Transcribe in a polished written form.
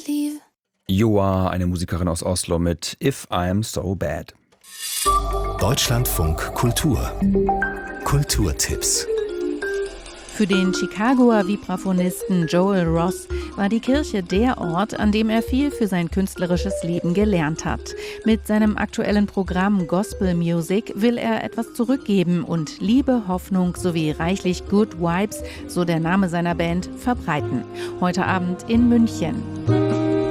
leave. Joa, eine Musikerin aus Oslo mit If I'm So Bad. Deutschlandfunk Kultur. Kulturtipps. Für den Chicagoer Vibraphonisten Joel Ross war die Kirche der Ort, an dem er viel für sein künstlerisches Leben gelernt hat. Mit seinem aktuellen Programm Gospel Music will er etwas zurückgeben und Liebe, Hoffnung sowie reichlich Good Vibes, so der Name seiner Band, verbreiten. Heute Abend in München.